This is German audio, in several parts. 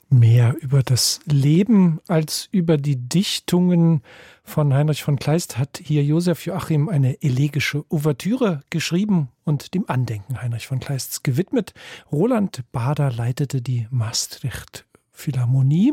Mehr über das Leben als über die Dichtungen von Heinrich von Kleist hat hier Josef Joachim eine elegische Ouvertüre geschrieben und dem Andenken Heinrich von Kleists gewidmet. Roland Bader leitete die Maastricht Philharmonie.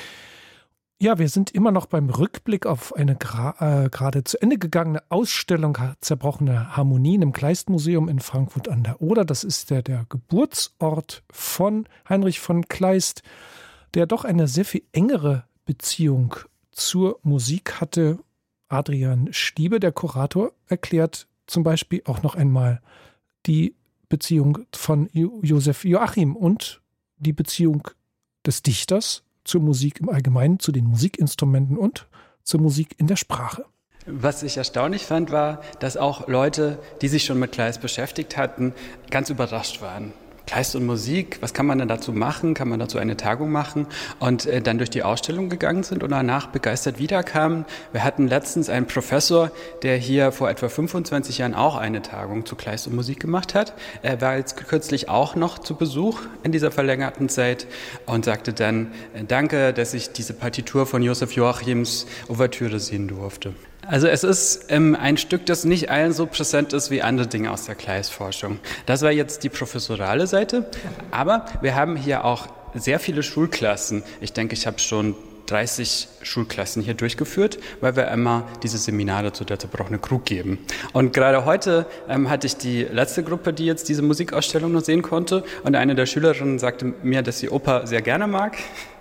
Ja, wir sind immer noch beim Rückblick auf eine gerade zu Ende gegangene Ausstellung Zerbrochene Harmonien im Kleist-Museum in Frankfurt an der Oder. Das ist der Geburtsort von Heinrich von Kleist, der doch eine sehr viel engere Beziehung zur Musik hatte. Adrian Stiebe, der Kurator, erklärt zum Beispiel auch noch einmal die Beziehung von Josef Joachim und die Beziehung des Dichters zur Musik im Allgemeinen, zu den Musikinstrumenten und zur Musik in der Sprache. Was ich erstaunlich fand, war, dass auch Leute, die sich schon mit Kleist beschäftigt hatten, ganz überrascht waren. Kleist und Musik, was kann man denn dazu machen? Kann man dazu eine Tagung machen? Und dann durch die Ausstellung gegangen sind und danach begeistert wiederkamen. Wir hatten letztens einen Professor, der hier vor etwa 25 Jahren auch eine Tagung zu Kleist und Musik gemacht hat. Er war jetzt kürzlich auch noch zu Besuch in dieser verlängerten Zeit und sagte dann, danke, dass ich diese Partitur von Josef Joachims Ouvertüre sehen durfte. Also es ist ein Stück, das nicht allen so präsent ist wie andere Dinge aus der Kleist-Forschung. Das war jetzt die professorale Seite, aber wir haben hier auch sehr viele Schulklassen. Ich denke, ich habe schon 30 Schulklassen hier durchgeführt, weil wir immer diese Seminare zu der zerbrochenen Krug geben. Und gerade heute hatte ich die letzte Gruppe, die jetzt diese Musikausstellung noch sehen konnte. Und eine der Schülerinnen sagte mir, dass sie Oper sehr gerne mag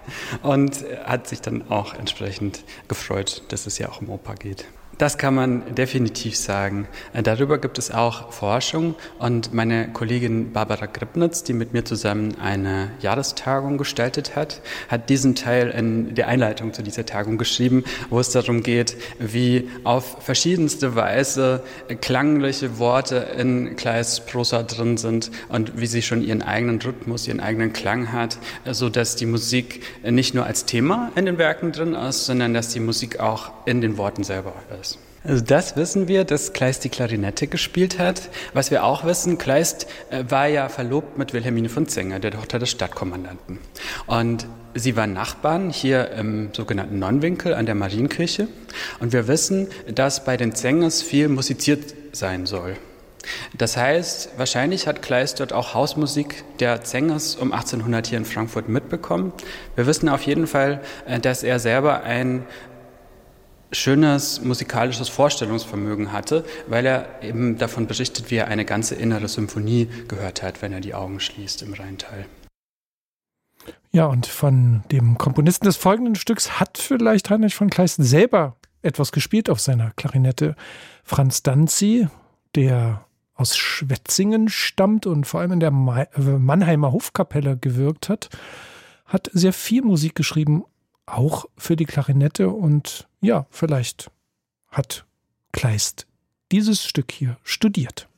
und hat sich dann auch entsprechend gefreut, dass es ja auch um Oper geht. Das kann man definitiv sagen. Darüber gibt es auch Forschung und meine Kollegin Barbara Gribnitz, die mit mir zusammen eine Jahrestagung gestaltet hat, hat diesen Teil in der Einleitung zu dieser Tagung geschrieben, wo es darum geht, wie auf verschiedenste Weise klangliche Worte in Kleists Prosa drin sind und wie sie schon ihren eigenen Rhythmus, ihren eigenen Klang hat, sodass die Musik nicht nur als Thema in den Werken drin ist, sondern dass die Musik auch in den Worten selber ist. Also das wissen wir, dass Kleist die Klarinette gespielt hat. Was wir auch wissen, Kleist war ja verlobt mit Wilhelmine von Zenger, der Tochter des Stadtkommandanten. Und sie waren Nachbarn hier im sogenannten Nonnenwinkel an der Marienkirche. Und wir wissen, dass bei den Zengers viel musiziert sein soll. Das heißt, wahrscheinlich hat Kleist dort auch Hausmusik der Zengers um 1800 hier in Frankfurt mitbekommen. Wir wissen auf jeden Fall, dass er selber ein schönes musikalisches Vorstellungsvermögen hatte, weil er eben davon berichtet, wie er eine ganze innere Symphonie gehört hat, wenn er die Augen schließt im Rheintal. Ja, und von dem Komponisten des folgenden Stücks hat vielleicht Heinrich von Kleist selber etwas gespielt auf seiner Klarinette. Franz Danzi, der aus Schwetzingen stammt und vor allem in der Mannheimer Hofkapelle gewirkt hat, hat sehr viel Musik geschrieben, auch für die Klarinette, und ja, vielleicht hat Kleist dieses Stück hier studiert.